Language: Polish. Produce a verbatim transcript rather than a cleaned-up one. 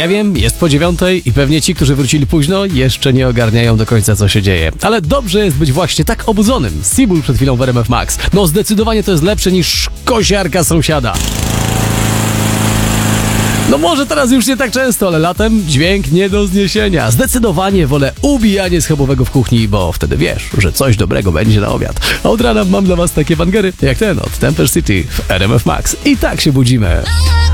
Ja wiem, jest po dziewiątej i pewnie ci, którzy wrócili późno, jeszcze nie ogarniają do końca, co się dzieje. Ale dobrze jest być właśnie tak obudzonym. Seabull przed chwilą w R M F Max. No zdecydowanie to jest lepsze niż kosiarka sąsiada. No może teraz już nie tak często, ale latem dźwięk nie do zniesienia. Zdecydowanie wolę ubijanie schabowego w kuchni, bo wtedy wiesz, że coś dobrego będzie na obiad. A od rana mam dla was takie bangery, jak ten od Temper City w R M F Max. I tak się budzimy.